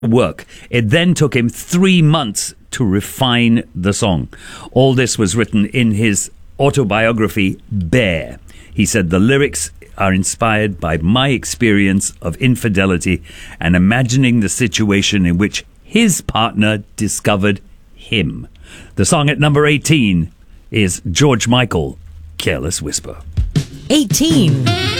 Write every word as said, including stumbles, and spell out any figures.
work. It then took him three months to refine the song. All this was written in his autobiography, Bear. He said, the lyrics are inspired by my experience of infidelity and imagining the situation in which his partner discovered him. The song at number eighteen is George Michael, Careless Whisper. eighteen.